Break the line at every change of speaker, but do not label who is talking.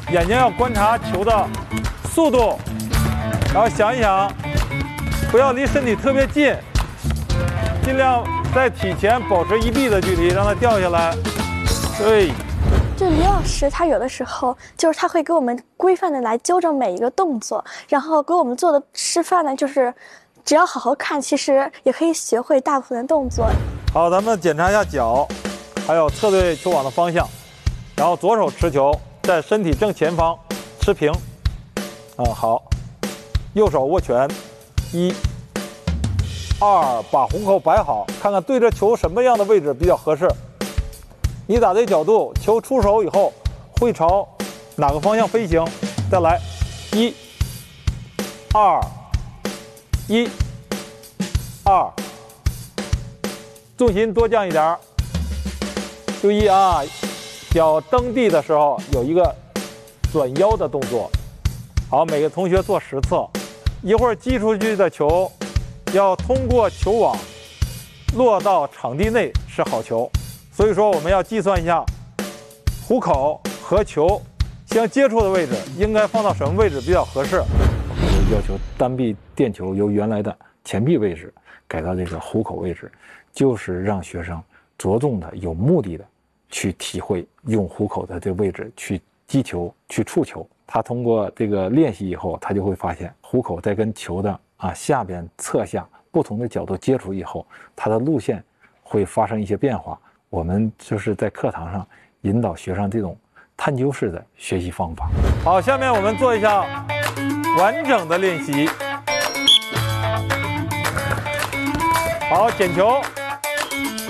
眼睛要观察球的速度，然后想一想，不要离身体特别近，尽量在体前保持1臂的距离，让它掉下来。对。
这李老师他有的时候就是他会给我们规范的来纠正每一个动作，然后给我们做的示范呢，就是只要好好看，其实也可以学会大部分的动作。
好，咱们检查一下脚，还有侧对球网的方向，然后左手持球，在身体正前方持平。好，右手握拳，1、2，把虎口摆好，看看对着球什么样的位置比较合适。你打对角度，球出手以后会朝哪个方向飞行？再来，1、2、1、2，重心多降一点。注意啊，脚蹬地的时候有一个转腰的动作。好，每个同学做10次。一会儿击出去的球要通过球网落到场地内是好球。所以说我们要计算一下虎口和球相接触的位置应该放到什么位置比较合适。我们就要求单臂垫球由原来的前臂位置改到这个虎口位置，就是让学生着重的有目的的去体会用虎口的这个位置去击球去触球。他通过这个练习以后，他就会发现虎口在跟球的下边侧下不同的角度接触以后，它的路线会发生一些变化。我们就是在课堂上引导学生这种探究式的学习方法。好，下面我们做一下完整的练习。好，捡球。